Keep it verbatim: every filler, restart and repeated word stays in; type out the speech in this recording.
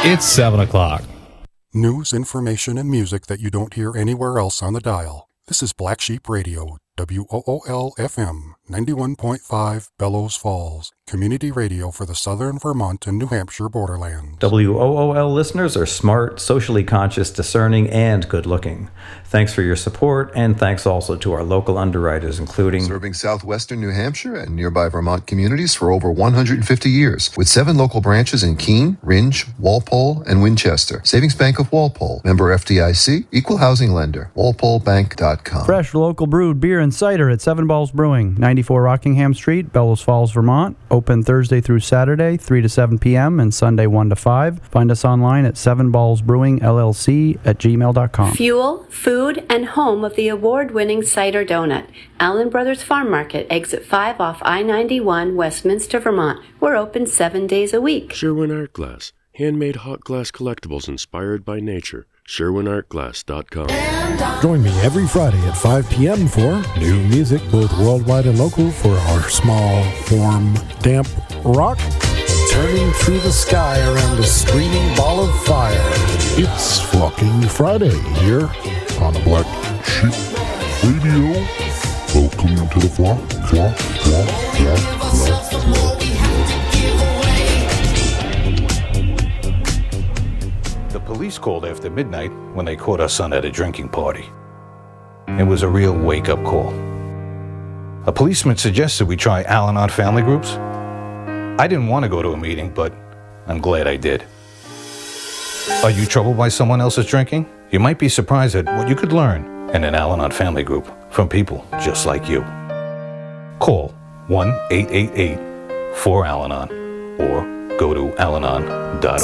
It's seven o'clock. News, information, and music that you don't hear anywhere else on the dial. This is Black Sheep Radio, W O O L F M, ninety-one point five, Bellows Falls, community radio for the southern Vermont and New Hampshire borderlands. W O O L listeners are smart, socially conscious, discerning, and good-looking. Thanks for your support, and thanks also to our local underwriters, including... Serving southwestern New Hampshire and nearby Vermont communities for over one hundred fifty years, with seven local branches in Keene, Ringe, Walpole, and Winchester. Savings Bank of Walpole, member F D I C, equal housing lender, walpole bank dot com. Fresh local brewed beer and cider at Seven Balls Brewing, ninety-four Rockingham Street, Bellows Falls, Vermont. Open Thursday through Saturday, three to seven p.m. and Sunday one to five. Find us online at seven balls brewing l l c at gmail dot com. Fuel, food, and home of the award-winning cider donut. Allen Brothers Farm Market, exit five off I ninety-one, Westminster, Vermont. We're open seven days a week. Sherwin Art Glass, handmade hot glass collectibles inspired by nature. Sherwin Art Glass dot com. Join me every Friday at five p.m. for new music, both worldwide and local, for our small, warm, damp rock, turning through the sky around a screaming ball of fire. It's fucking Friday here on the Black Sheep Radio. Welcome to the flock, flock, flock, flock, flock, flock. The police called after midnight when they caught our son at a drinking party. It was a real wake-up call. A policeman suggested we try Al-Anon family groups. I didn't want to go to a meeting, but I'm glad I did. Are you troubled by someone else's drinking? You might be surprised at what you could learn in an Al-Anon family group from people just like you. Call one eight eight eight four Al Anon or go to al anon dot